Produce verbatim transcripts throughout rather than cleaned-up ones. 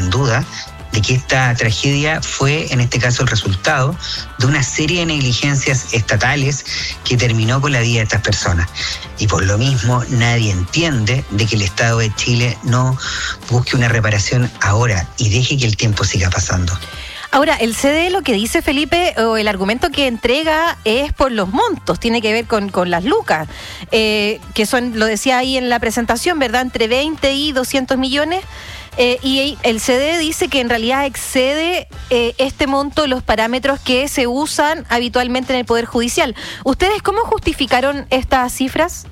en duda de que esta tragedia fue, en este caso, el resultado de una serie de negligencias estatales que terminó con la vida de estas personas. Y por lo mismo, nadie entiende de que el Estado de Chile no busque una reparación ahora y deje que el tiempo siga pasando. Ahora, el C D E lo que dice Felipe, o el argumento que entrega es por los montos, tiene que ver con, con las lucas, eh, que son, lo decía ahí en la presentación, ¿verdad?, entre veinte y doscientos millones. Eh, y el C D E dice que en realidad excede eh, este monto los parámetros que se usan habitualmente en el Poder Judicial. ¿Ustedes cómo justificaron estas cifras?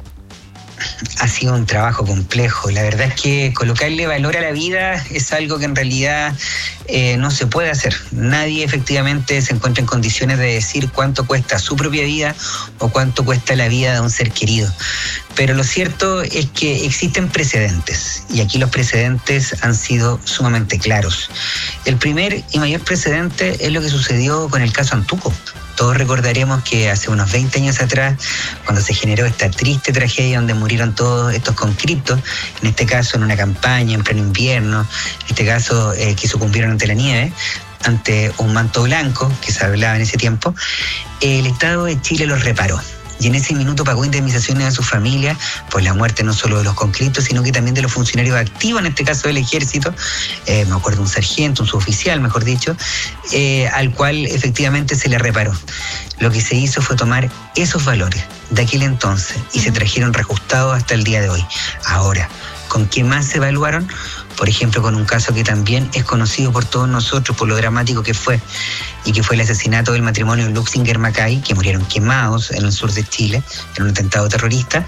Ha sido un trabajo complejo. La verdad es que colocarle valor a la vida es algo que en realidad eh, no se puede hacer. Nadie efectivamente se encuentra en condiciones de decir cuánto cuesta su propia vida o cuánto cuesta la vida de un ser querido. Pero lo cierto es que existen precedentes y aquí los precedentes han sido sumamente claros. El primer y mayor precedente es lo que sucedió con el caso Antuco. Todos recordaremos que hace unos veinte años atrás, cuando se generó esta triste tragedia donde murieron todos estos conscriptos, en este caso en una campaña en pleno invierno, en este caso eh, que sucumbieron ante la nieve, ante un manto blanco que se hablaba en ese tiempo, el Estado de Chile los reparó. Y en ese minuto pagó indemnizaciones a su familia por la muerte no solo de los conscriptos, sino que también de los funcionarios activos, en este caso del ejército, eh, me acuerdo un sargento, un suboficial, mejor dicho, eh, al cual efectivamente se le reparó. Lo que se hizo fue tomar esos valores de aquel entonces y se trajeron reajustados hasta el día de hoy. Ahora, ¿con qué más se evaluaron? Por ejemplo, con un caso que también es conocido por todos nosotros, por lo dramático que fue, y que fue el asesinato del matrimonio Luxinger-Mackay, que murieron quemados en el sur de Chile, en un atentado terrorista,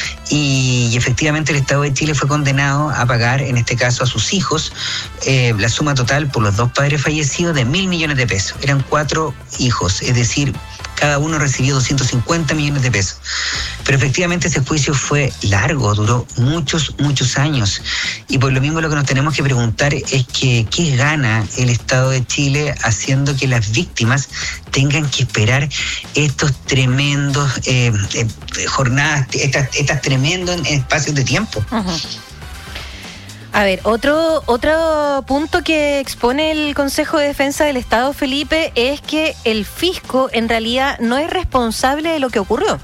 y, y efectivamente el Estado de Chile fue condenado a pagar, en este caso a sus hijos, eh, la suma total por los dos padres fallecidos de mil millones de pesos. Eran cuatro hijos, es decir, cada uno recibió doscientos cincuenta millones de pesos. Pero efectivamente ese juicio fue largo, duró muchos, muchos años. Y por lo mismo lo que nos tenemos que preguntar es que ¿qué gana el Estado de Chile haciendo que las víctimas tengan que esperar estos tremendos eh, eh, jornadas, estas, estas tremendos espacios de tiempo? Uh-huh. A ver, otro, otro punto que expone el Consejo de Defensa del Estado, Felipe, es que el fisco en realidad no es responsable de lo que ocurrió.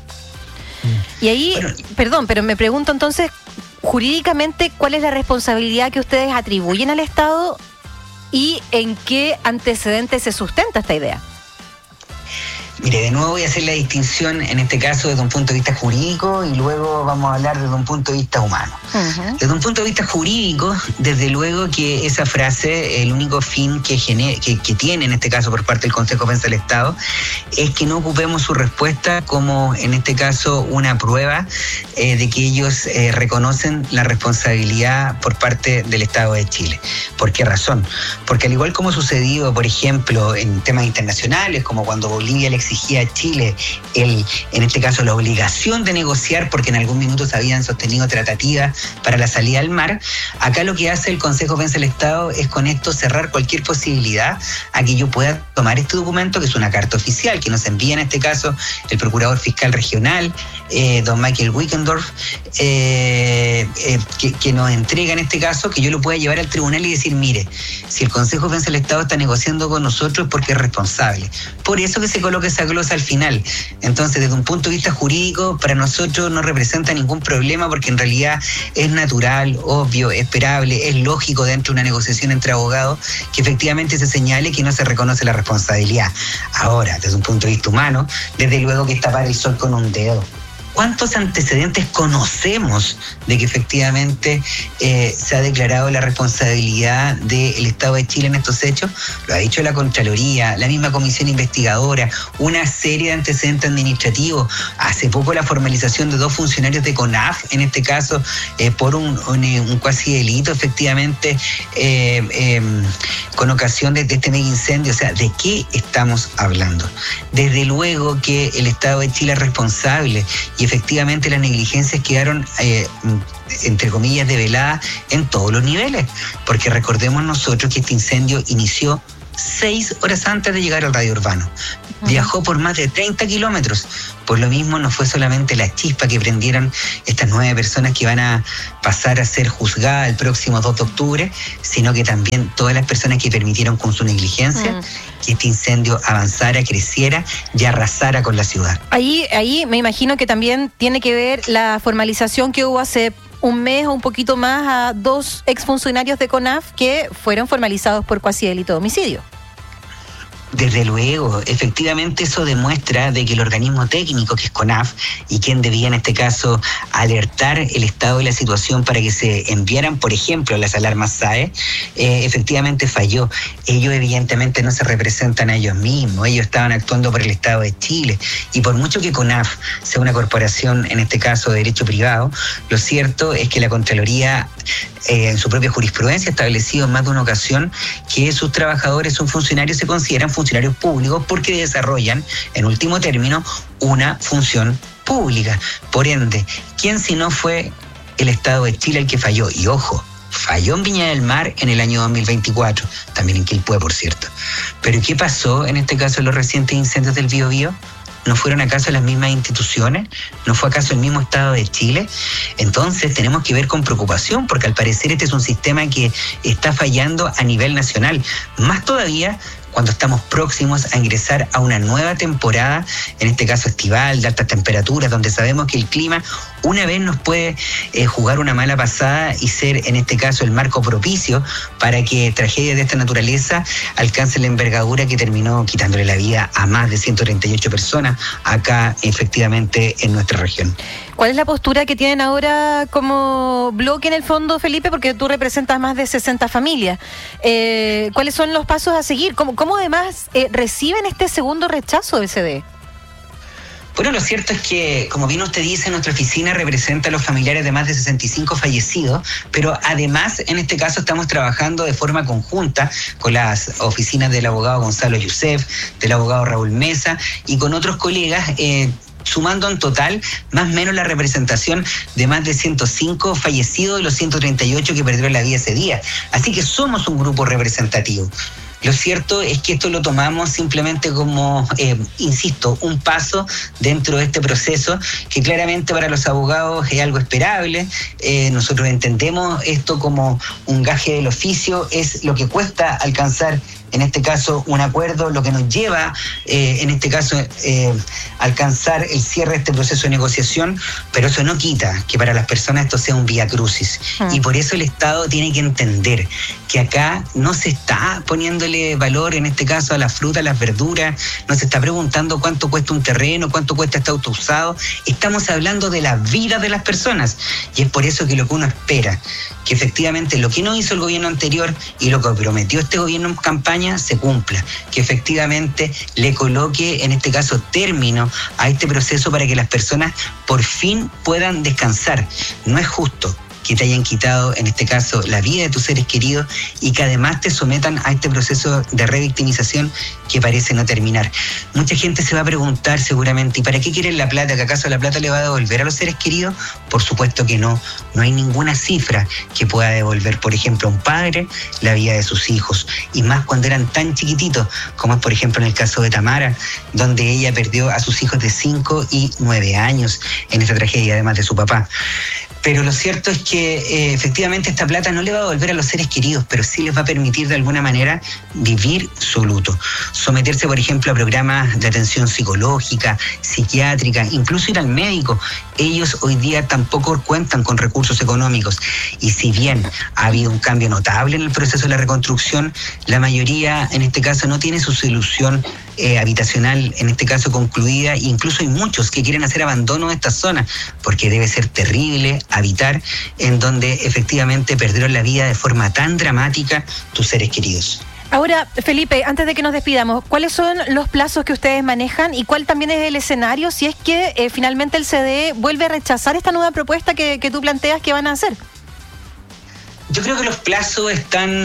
Y ahí, bueno, perdón, pero me pregunto entonces, jurídicamente, ¿cuál es la responsabilidad que ustedes atribuyen al Estado y en qué antecedentes se sustenta esta idea? Mire, de nuevo voy a hacer la distinción, en este caso, desde un punto de vista jurídico y luego vamos a hablar desde un punto de vista humano. Uh-huh. Desde un punto de vista jurídico, desde luego que esa frase, el único fin que, gener- que, que tiene, en este caso, por parte del Consejo de Defensa del Estado, es que no ocupemos su respuesta como, en este caso, una prueba eh, de que ellos eh, reconocen la responsabilidad por parte del Estado de Chile. ¿Por qué razón? Porque al igual como sucedido, por ejemplo, en temas internacionales, como cuando Bolivia le exigía a Chile, el, en este caso, la obligación de negociar porque en algún minuto se habían sostenido tratativas para la salida al mar, acá lo que hace el Consejo de Defensa del Estado es con esto cerrar cualquier posibilidad a que yo pueda tomar este documento, que es una carta oficial que nos envía en este caso el Procurador Fiscal Regional, eh, don Michael Wickendorf, eh, eh, que, que nos entrega en este caso, que yo lo pueda llevar al tribunal y decir, mire, si el Consejo de Defensa del Estado está negociando con nosotros es porque es responsable. Por eso que se coloca esa glosa al final. Entonces, desde un punto de vista jurídico, para nosotros no representa ningún problema porque en realidad es natural, obvio, esperable, es lógico dentro de una negociación entre abogados que efectivamente se señale que no se reconoce la responsabilidad. Ahora, desde un punto de vista humano, desde luego que es tapar el sol con un dedo. ¿Cuántos antecedentes conocemos de que efectivamente eh, se ha declarado la responsabilidad del Estado de Chile en estos hechos? Lo ha dicho la Contraloría, la misma comisión investigadora, una serie de antecedentes administrativos. Hace poco la formalización de dos funcionarios de CONAF, en este caso, eh, por un, un, un cuasi delito, efectivamente, eh, eh, con ocasión de, de este mega incendio. O sea, ¿de qué estamos hablando? Desde luego que el Estado de Chile es responsable y efectivamente las negligencias quedaron, eh, entre comillas, develadas en todos los niveles, porque recordemos nosotros que este incendio inició seis horas antes de llegar al radio urbano. Uh-huh. Viajó por más de treinta kilómetros. Por lo mismo, no fue solamente la chispa que prendieron estas nueve personas que van a pasar a ser juzgadas el próximo dos de octubre, sino que también todas las personas que permitieron con su negligencia mm. que este incendio avanzara, creciera y arrasara con la ciudad. Ahí, ahí me imagino que también tiene que ver la formalización que hubo hace un mes o un poquito más a dos exfuncionarios de CONAF que fueron formalizados por cuasi delito de homicidio. Desde luego, efectivamente eso demuestra de que el organismo técnico, que es CONAF, y quien debía en este caso alertar el estado de la situación para que se enviaran, por ejemplo, las alarmas S A E, eh, efectivamente falló. Ellos evidentemente no se representan a ellos mismos, ellos estaban actuando por el Estado de Chile, y por mucho que CONAF sea una corporación, en este caso de derecho privado, lo cierto es que la Contraloría Eh, en su propia jurisprudencia ha establecido en más de una ocasión que sus trabajadores, sus funcionarios, se consideran funcionarios públicos porque desarrollan, en último término, una función pública. Por ende, ¿quién si no fue el Estado de Chile el que falló? Y ojo, falló en Viña del Mar en el año dos mil veinticuatro, también en Quilpué, por cierto. Pero ¿qué pasó en este caso en los recientes incendios del Biobío? ¿No fueron acaso las mismas instituciones? ¿No fue acaso el mismo Estado de Chile? Entonces tenemos que ver con preocupación, porque al parecer este es un sistema que está fallando a nivel nacional. Más todavía cuando estamos próximos a ingresar a una nueva temporada, en este caso estival, de altas temperaturas, donde sabemos que el clima una vez nos puede eh, jugar una mala pasada y ser, en este caso, el marco propicio para que tragedias de esta naturaleza alcancen la envergadura que terminó quitándole la vida a más de ciento treinta y ocho personas acá, efectivamente, en nuestra región. ¿Cuál es la postura que tienen ahora como bloque en el fondo, Felipe? Porque tú representas más de sesenta familias. Eh, ¿Cuáles son los pasos a seguir? ¿Cómo, cómo además eh, reciben este segundo rechazo del C D E? Bueno, lo cierto es que, como bien usted dice, nuestra oficina representa a los familiares de más de sesenta y cinco fallecidos, pero además, en este caso, estamos trabajando de forma conjunta con las oficinas del abogado Gonzalo Youssef, del abogado Raúl Mesa y con otros colegas, eh, sumando en total más o menos la representación de más de ciento cinco fallecidos de los ciento treinta y ocho que perdieron la vida ese día. Así que somos un grupo representativo. Lo cierto es que esto lo tomamos simplemente como, eh, insisto, un paso dentro de este proceso que claramente para los abogados es algo esperable. Eh, nosotros entendemos esto como un gaje del oficio, es lo que cuesta alcanzar en este caso un acuerdo, lo que nos lleva, eh, en este caso, eh, alcanzar el cierre de este proceso de negociación, pero eso no quita que para las personas esto sea un vía crucis. Ah. Y por eso el Estado tiene que entender que acá no se está poniéndole valor, en este caso, a la fruta, a las verduras, no se está preguntando cuánto cuesta un terreno, cuánto cuesta este auto usado, estamos hablando de la vida de las personas, y es por eso que lo que uno espera, que efectivamente lo que no hizo el gobierno anterior y lo que prometió este gobierno en campaña se cumpla, que efectivamente le coloque, en este caso, término a este proceso para que las personas por fin puedan descansar. No es justo que te hayan quitado, en este caso, la vida de tus seres queridos y que además te sometan a este proceso de revictimización que parece no terminar. Mucha gente se va a preguntar seguramente, ¿y para qué quieren la plata? ¿Que acaso la plata le va a devolver a los seres queridos? Por supuesto que no. No hay ninguna cifra que pueda devolver, por ejemplo, a un padre la vida de sus hijos. Y más cuando eran tan chiquititos, como es, por ejemplo, en el caso de Tamara, donde ella perdió a sus hijos de cinco y nueve años en esta tragedia, además de su papá. Pero lo cierto es que eh, efectivamente esta plata no le va a devolver a los seres queridos, pero sí les va a permitir de alguna manera vivir su luto. Someterse, por ejemplo, a programas de atención psicológica, psiquiátrica, incluso ir al médico. Ellos hoy día tampoco cuentan con recursos económicos. Y si bien ha habido un cambio notable en el proceso de la reconstrucción, la mayoría, en este caso, no tiene su solución eh, habitacional, en este caso, concluida. E incluso hay muchos que quieren hacer abandono de esta zona, porque debe ser terrible habitar en donde efectivamente perdieron la vida de forma tan dramática tus seres queridos. Ahora, Felipe, antes de que nos despidamos, ¿cuáles son los plazos que ustedes manejan y cuál también es el escenario si es que eh, finalmente el C D E vuelve a rechazar esta nueva propuesta que, que tú planteas que van a hacer? Yo creo que los plazos están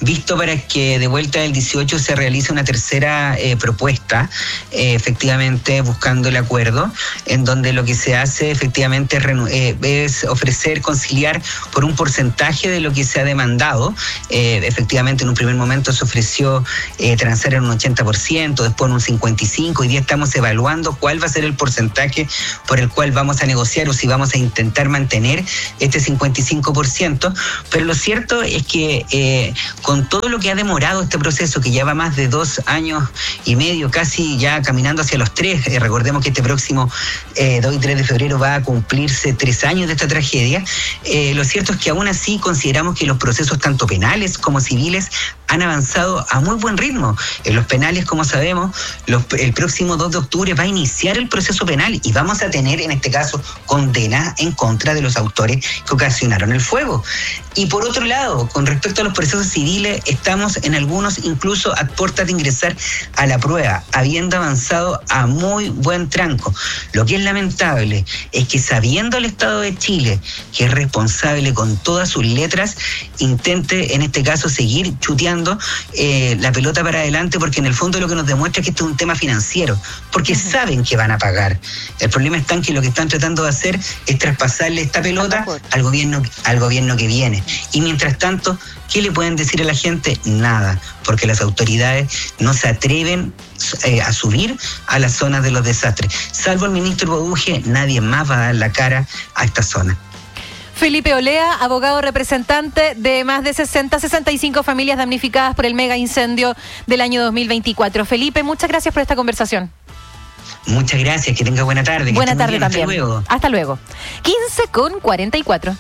visto para que de vuelta del dieciocho se realice una tercera eh, propuesta, eh, efectivamente buscando el acuerdo, en donde lo que se hace efectivamente es, eh, es ofrecer conciliar por un porcentaje de lo que se ha demandado. Eh, efectivamente en un primer momento se ofreció eh, transar en un ochenta por ciento, después en un cincuenta y cinco por ciento. Hoy día estamos evaluando cuál va a ser el porcentaje por el cual vamos a negociar o si vamos a intentar mantener este cincuenta y cinco por ciento. Pero lo cierto es que eh, con todo lo que ha demorado este proceso, que ya va más de dos años y medio, casi ya caminando hacia los tres, eh, recordemos que este próximo eh, dos y tres de febrero va a cumplirse tres años de esta tragedia, eh, lo cierto es que aún así consideramos que los procesos tanto penales como civiles han avanzado a muy buen ritmo. En los penales, como sabemos, los, el próximo dos de octubre va a iniciar el proceso penal y vamos a tener, en este caso, condena en contra de los autores que ocasionaron el fuego. Y por otro lado, con respecto a los procesos civiles, estamos en algunos incluso a puertas de ingresar a la prueba, habiendo avanzado a muy buen tranco. Lo que es lamentable es que, sabiendo el Estado de Chile, que es responsable con todas sus letras, intente en este caso seguir chuteando eh, la pelota para adelante, porque en el fondo lo que nos demuestra es que esto es un tema financiero, porque uh-huh. saben que van a pagar. El problema está en que lo que están tratando de hacer es traspasarle esta pelota al gobierno, al gobierno que viene. Y mientras tanto, ¿qué le pueden decir a la gente? Nada, porque las autoridades no se atreven eh, a subir a las zonas de los desastres. Salvo el ministro Bobuje, nadie más va a dar la cara a esta zona. Felipe Olea, abogado representante de más de sesenta, sesenta y cinco familias damnificadas por el mega incendio del año dos mil veinticuatro. Felipe, muchas gracias por esta conversación. Muchas gracias, que tenga buena tarde. Buena tarde también. Hasta luego. Hasta luego. quince con cuarenta y cuatro.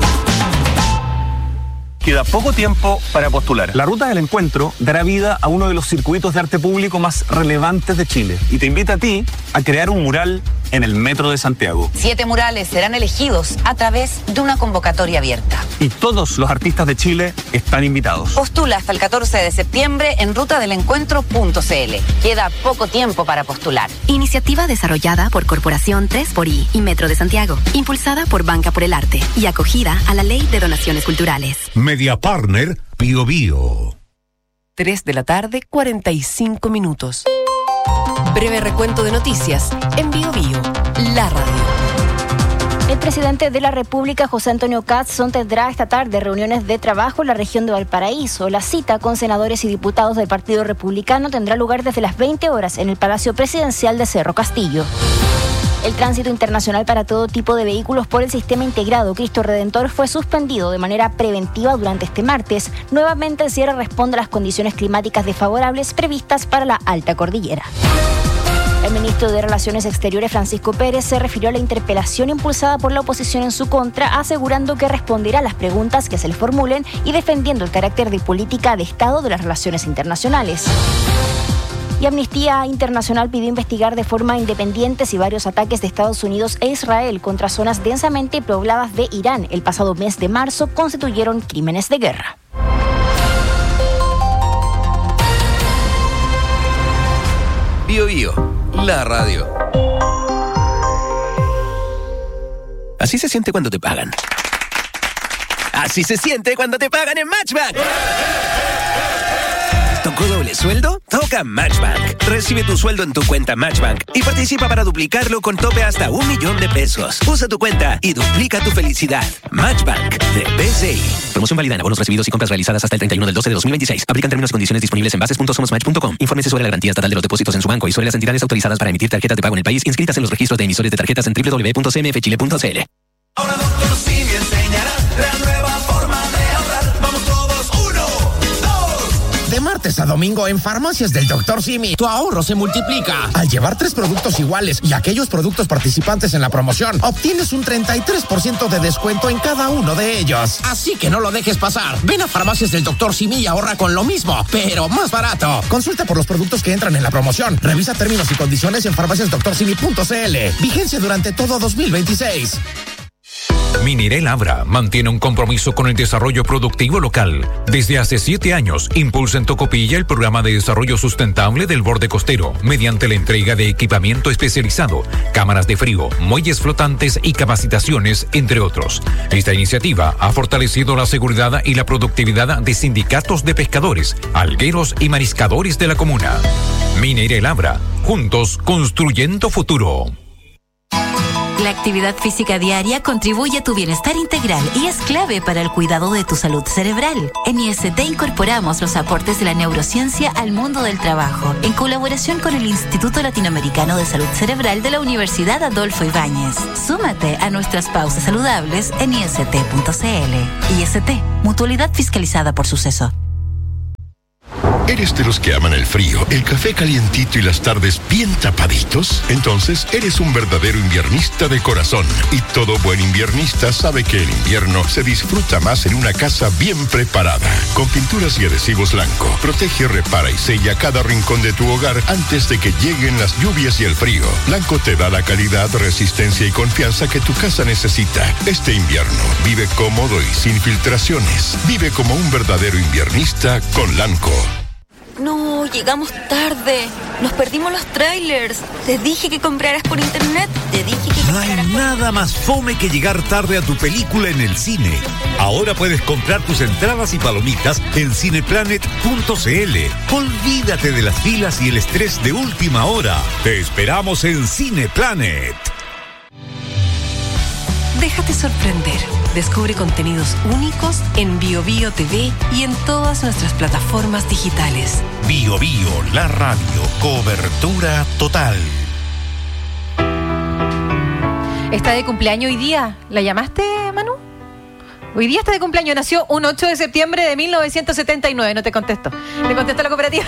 Queda poco tiempo para postular. La Ruta del Encuentro dará vida a uno de los circuitos de arte público más relevantes de Chile y te invita a ti a crear un mural en el Metro de Santiago. Siete murales serán elegidos a través de una convocatoria abierta. Y todos los artistas de Chile están invitados. Postula hasta el catorce de septiembre en ruta del encuentro punto c l. Queda poco tiempo para postular. Iniciativa desarrollada por Corporación tres por I y Metro de Santiago, impulsada por Banca por el Arte y acogida a la Ley de Donaciones Culturales. Media Partner Bio Bio. tres de la tarde, cuarenta y cinco minutos. Breve recuento de noticias en Bio Bio, la radio. El presidente de la República, José Antonio Kast, sostendrá esta tarde reuniones de trabajo en la región de Valparaíso. La cita con senadores y diputados del Partido Republicano tendrá lugar desde las veinte horas en el Palacio Presidencial de Cerro Castillo. El tránsito internacional para todo tipo de vehículos por el sistema integrado Cristo Redentor fue suspendido de manera preventiva durante este martes. Nuevamente el cierre responde a las condiciones climáticas desfavorables previstas para la alta cordillera. El ministro de Relaciones Exteriores, Francisco Pérez, se refirió a la interpelación impulsada por la oposición en su contra, asegurando que responderá a las preguntas que se le formulen y defendiendo el carácter de política de Estado de las relaciones internacionales. Y Amnistía Internacional pidió investigar de forma independiente si varios ataques de Estados Unidos e Israel contra zonas densamente pobladas de Irán el pasado mes de marzo constituyeron crímenes de guerra. Bio Bio, la radio. Así se siente cuando te pagan. Así se siente cuando te pagan en Matchbank. ¿Tocó doble sueldo? Toca Matchbank. Recibe tu sueldo en tu cuenta Matchbank y participa para duplicarlo con tope hasta un millón de pesos. Usa tu cuenta y duplica tu felicidad. Matchbank de B C I. Promoción válida en abonos recibidos y compras realizadas hasta el treinta y uno del doce de dos mil veintiséis. Aplican términos y condiciones disponibles en bases punto somos match punto com. Infórmese sobre la garantía estatal de los depósitos en su banco y sobre las entidades autorizadas para emitir tarjetas de pago en el país inscritas en los registros de emisores de tarjetas en doble u doble u doble u punto c m f chile punto c l. Ahora Doctor Simi enseñará la nueva forma de ahorrar. Vamos todos, uno, dos. De martes a domingo en Farmacias del Doctor Simi, tu ahorro se multiplica. Al llevar tres productos iguales y aquellos productos participantes en la promoción, obtienes un treinta y tres por ciento de descuento en cada uno de ellos. Así que no lo dejes pasar. Ven a Farmacias del Doctor Simi y ahorra con lo mismo, pero más barato. Consulta por los productos que entran en la promoción. Revisa términos y condiciones en farmacias doctor simi punto c l. Vigencia durante todo dos mil veintiséis. Minera Labra mantiene un compromiso con el desarrollo productivo local. Desde hace siete años, impulsa en Tocopilla el programa de desarrollo sustentable del borde costero, mediante la entrega de equipamiento especializado, cámaras de frío, muelles flotantes y capacitaciones, entre otros. Esta iniciativa ha fortalecido la seguridad y la productividad de sindicatos de pescadores, algueros y mariscadores de la comuna. Minera Labra, juntos construyendo futuro. La actividad física diaria contribuye a tu bienestar integral y es clave para el cuidado de tu salud cerebral. En I S T incorporamos los aportes de la neurociencia al mundo del trabajo, en colaboración con el Instituto Latinoamericano de Salud Cerebral de la Universidad Adolfo Ibáñez. Súmate a nuestras pausas saludables en I S T punto C L. I S T, mutualidad fiscalizada por Suceso. ¿Eres de los que aman el frío, el café calientito y las tardes bien tapaditos? Entonces eres un verdadero inviernista de corazón. Y todo buen inviernista sabe que el invierno se disfruta más en una casa bien preparada. Con pinturas y adhesivos Lanco, protege, repara y sella cada rincón de tu hogar antes de que lleguen las lluvias y el frío. Lanco te da la calidad, resistencia y confianza que tu casa necesita. Este invierno, vive cómodo y sin filtraciones. Vive como un verdadero inviernista con Lanco. No, llegamos tarde. Nos perdimos los trailers. Te dije que compraras por internet. Te dije que... No hay nada más fome que llegar tarde a tu película en el cine. Ahora puedes comprar tus entradas y palomitas en cineplanet punto c l. Olvídate de las filas y el estrés de última hora. Te esperamos en Cineplanet. Déjate sorprender. Descubre contenidos únicos en Bio Bio T V y en todas nuestras plataformas digitales. Bio Bio, la radio, cobertura total. Está de cumpleaños hoy día. ¿La llamaste, Manu? Hoy día está de cumpleaños. Nació un ocho de septiembre de mil novecientos setenta y nueve. No te contesto. Le contesto a la cooperativa.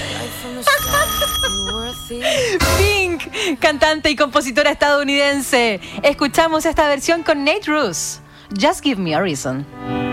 Pink, cantante y compositora estadounidense. Escuchamos esta versión con Nate Ruess. Just Give Me a Reason.